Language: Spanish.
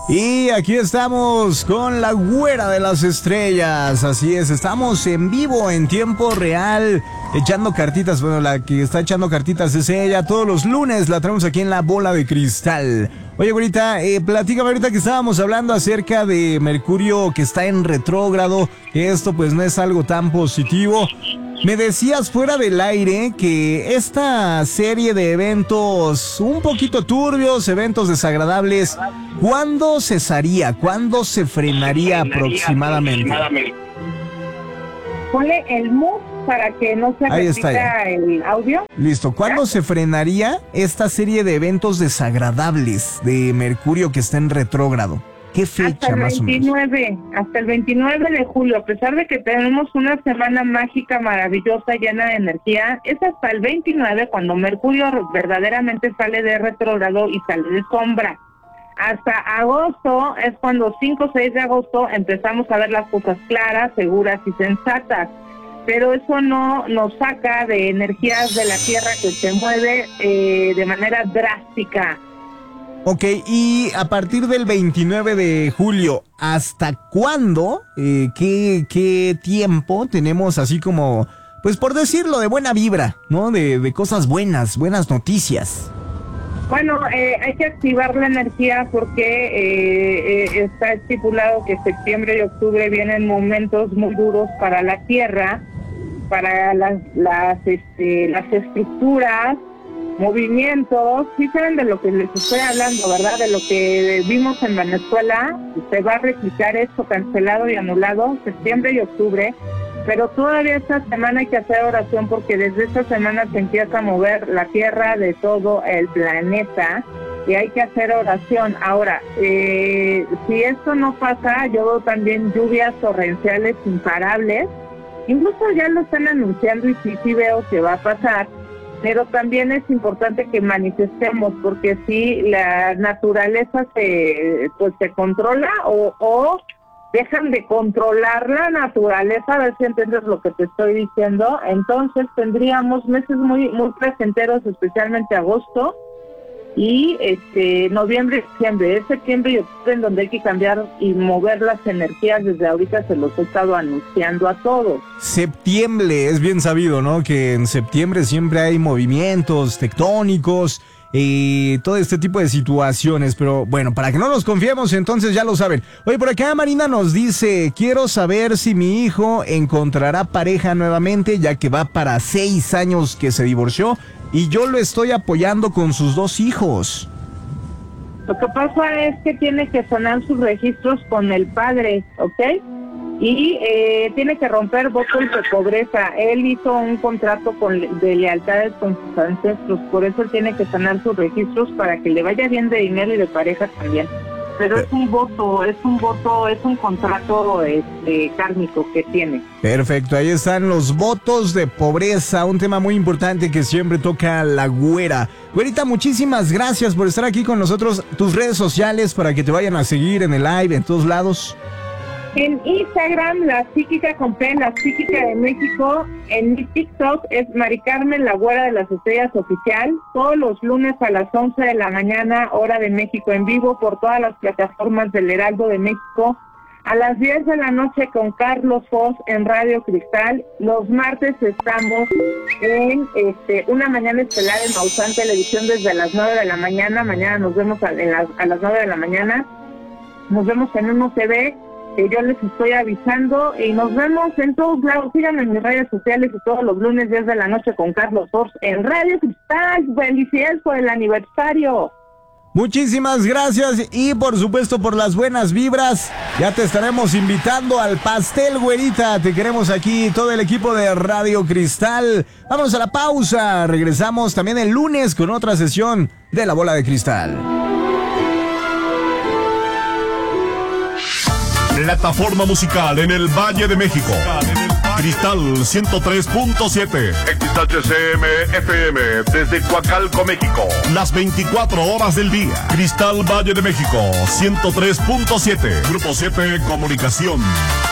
Y aquí estamos con la güera de las estrellas. Así es, estamos en vivo, en tiempo real, echando cartitas. Bueno, la que está echando cartitas es ella. Todos los lunes la traemos aquí en La Bola de Cristal. Oye, güerita, platícame ahorita que estábamos hablando acerca de Mercurio que está en retrógrado. Que esto pues no es algo tan positivo. Me decías fuera del aire que esta serie de eventos un poquito turbios, eventos desagradables, ¿cuándo cesaría? ¿Cuándo se frenaría aproximadamente? Ponle el mood para que no se repita el audio. Listo. ¿Cuándo se frenaría esta serie de eventos desagradables de Mercurio que está en retrógrado? ¿Qué fecha más o menos? Hasta el 29 de julio, a pesar de que tenemos una semana mágica, maravillosa, llena de energía, es hasta el 29 cuando Mercurio verdaderamente sale de retrógrado y sale de sombra. Hasta agosto es cuando 5 o 6 de agosto empezamos a ver las cosas claras, seguras y sensatas. Pero eso no nos saca de energías de la Tierra que se mueve de manera drástica. Ok, y a partir del 29 de julio, ¿hasta cuándo? ¿Qué tiempo tenemos así como, pues por decirlo, de buena vibra, ¿no? De cosas buenas noticias. Bueno, hay que activar la energía porque está estipulado que septiembre y octubre vienen momentos muy duros para la Tierra, para las estructuras, movimientos. Sí saben de lo que les estoy hablando, ¿verdad? De lo que vimos en Venezuela. Se va a replicar esto, cancelado y anulado, septiembre y octubre. Pero todavía esta semana hay que hacer oración porque desde esta semana se empieza a mover la Tierra de todo el planeta y hay que hacer oración. Ahora, si esto no pasa, yo veo también lluvias torrenciales imparables. Incluso ya lo están anunciando y sí veo que va a pasar. Pero también es importante que manifestemos, porque si la naturaleza se controla o dejan de controlar la naturaleza, a ver si entiendes lo que te estoy diciendo, entonces tendríamos meses muy placenteros, especialmente agosto y noviembre y diciembre. Es septiembre y octubre en donde hay que cambiar y mover las energías. Desde ahorita se los he estado anunciando a todos. Septiembre, es bien sabido, ¿no? Que en septiembre siempre hay movimientos tectónicos y todo este tipo de situaciones, pero bueno, para que no nos confiemos, entonces ya lo saben. Oye, por acá Marina nos dice: quiero saber si mi hijo encontrará pareja nuevamente, ya que va para 6 años que se divorció y yo lo estoy apoyando con sus 2 hijos. Lo que pasa es que tiene que sanar sus registros con el padre, ¿ok? Y tiene que romper votos de pobreza. Él hizo un contrato de lealtades con sus ancestros, por eso él tiene que sanar sus registros para que le vaya bien de dinero y de pareja también. Pero es un contrato kármico que tiene. Perfecto, ahí están los votos de pobreza, un tema muy importante que siempre toca la güera. Güerita, muchísimas gracias por estar aquí con nosotros. Tus redes sociales para que te vayan a seguir en el live, en todos lados. En Instagram, La Psíquica con P, La Psíquica de México. En mi TikTok es Mari Carmen, la güera de las estrellas oficial. Todos los lunes a las 11 de la mañana, hora de México, en vivo por todas las plataformas del Heraldo de México. A las 10 de la noche con Carlos Foss en Radio Cristal. Los martes estamos en Una Mañana Estelar en Maussan Televisión desde las 9 de la mañana. Mañana nos vemos a las 9 de la mañana. Nos vemos en Uno TV. Yo les estoy avisando y nos vemos en todos lados. Síganme en mis redes sociales y todos los lunes 10 de la noche con Carlos Force en Radio Cristal. Felicidades por el aniversario. Muchísimas gracias y por supuesto por las buenas vibras. Ya te estaremos invitando al pastel, güerita. Te queremos aquí, todo el equipo de Radio Cristal. Vamos a la pausa. Regresamos también el lunes con otra sesión de La Bola de Cristal. Plataforma musical en el Valle de México. Cristal 103.7. XHCM FM desde Coacalco, México. Las 24 horas del día. Cristal Valle de México 103.7. Grupo 7 Comunicación.